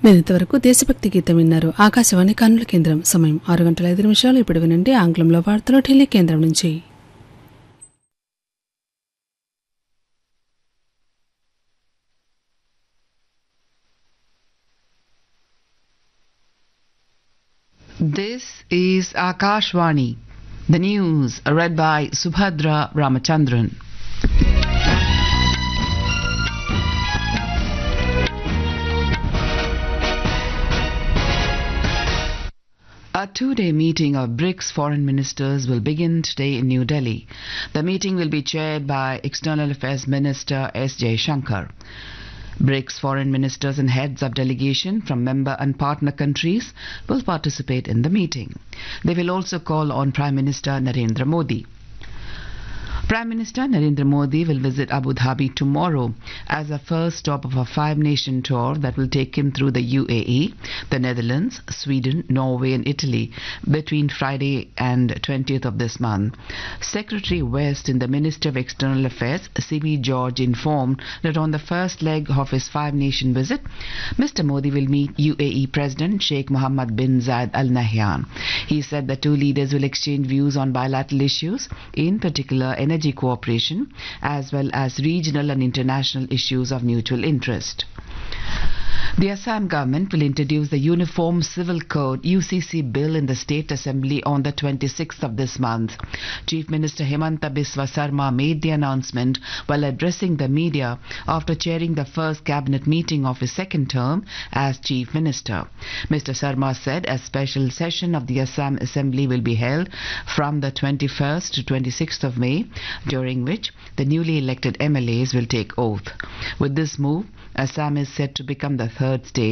మీరు ఇంతవరకు దేశభక్తి గీతం విన్నారు. ఆకాశవాణి కర్నూలు కేంద్రం. సమయం 6:05. ఇప్పుడు వినండి ఆంగ్లంలో వార్తలు ఢిల్లీ కేంద్రం నుంచి. This is Akashvani. The news read by Subhadra Ramachandran. A two-day meeting of BRICS foreign ministers will begin today in New Delhi. The meeting will be chaired by External Affairs Minister S. Jaishankar. BRICS foreign ministers and heads of delegation from member and partner countries will participate in the meeting. They will also call on Prime Minister Narendra Modi. Prime Minister Narendra Modi will visit Abu Dhabi tomorrow as a first stop of a five-nation tour that will take him through the UAE, the Netherlands, Sweden, Norway and Italy between Friday and 20th of this month. Secretary West in the Ministry of External Affairs, C.B. George, informed that on the first leg of his five-nation visit, Mr. Modi will meet UAE President Sheikh Mohammed bin Zayed Al Nahyan. He said the two leaders will exchange views on bilateral issues, in particular energy cooperation, as well as regional and international issues of mutual interest. The Assam government will introduce the Uniform Civil Code UCC bill in the State Assembly on the 26th of this month. Chief Minister Himanta Biswa Sarma made the announcement while addressing the media after chairing the first cabinet meeting of his second term as Chief Minister. Mr. Sarma said a special session of the Assam Assembly will be held from the 21st to 26th of May, during which the newly elected MLAs will take oath. With this move, Assam is set to become the third state